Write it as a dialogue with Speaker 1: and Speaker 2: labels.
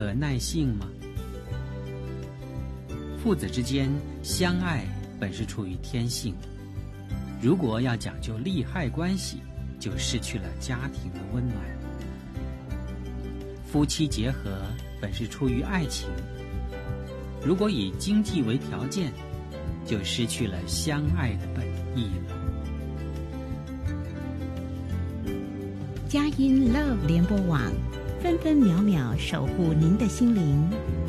Speaker 1: 和耐性吗？父子之间相爱本是出于天性，如果要讲究利害关系，就失去了家庭的温暖。夫妻结合本是出于爱情，如果以经济为条件，就失去了相爱的本意了。
Speaker 2: 佳音 Love 联播网，分分秒秒守护您的心灵。